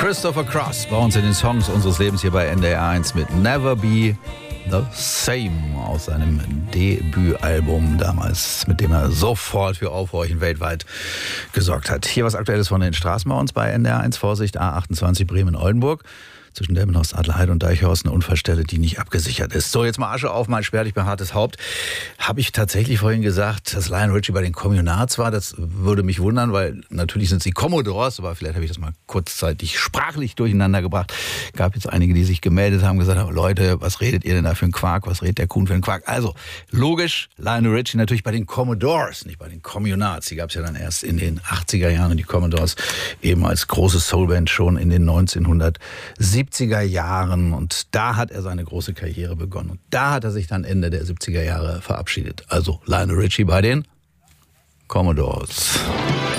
Christopher Cross bei uns in den Songs unseres Lebens hier bei NDR 1 mit Never Be the Same aus seinem Debütalbum damals, mit dem er sofort für Aufhorchen weltweit gesorgt hat. Hier was Aktuelles von den Straßen bei uns bei NDR 1. Vorsicht, A28 Bremen-Oldenburg. Zwischen Delmenhorst, Adlerheide und Deichhorst eine Unfallstelle, die nicht abgesichert ist. So, jetzt mal Asche auf mein spärlich behaartes Haupt. Habe ich tatsächlich vorhin gesagt, dass Lionel Richie bei den Communards war? Das würde mich wundern, weil natürlich sind sie Commodores, aber vielleicht habe ich das mal kurzzeitig sprachlich durcheinander gebracht. Gab jetzt einige, die sich gemeldet haben, gesagt haben, Leute, was redet ihr denn da für einen Quark? Was redet der Kuhn für einen Quark? Also, logisch, Lionel Richie natürlich bei den Commodores, nicht bei den Communards. Die gab es ja dann erst in den 80er Jahren und die Commodores eben als große Soulband schon in den 1970er Jahren, und da hat er seine große Karriere begonnen. Und da hat er sich dann Ende der 70er Jahre verabschiedet. Also Lionel Richie bei den Commodores.